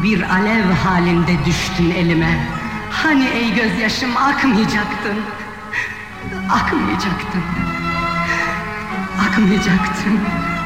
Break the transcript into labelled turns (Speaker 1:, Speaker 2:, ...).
Speaker 1: Bir alev halinde düştün elime. Hani ey gözyaşım akmayacaktın. Akmayacaktın. Akmayacaktın.